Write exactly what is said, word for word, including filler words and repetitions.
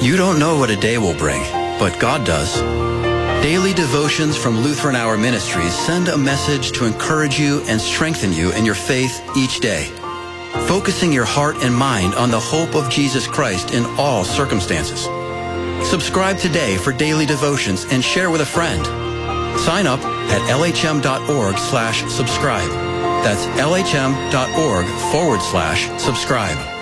You don't know what a day will bring, but God does. Daily devotions from Lutheran Hour Ministries send a message to encourage you and strengthen you in your faith each day, focusing your heart and mind on the hope of Jesus Christ in all circumstances. Subscribe today for daily devotions and share with a friend. Sign up at lhm.org slash subscribe. That's lhm.org forward slash subscribe.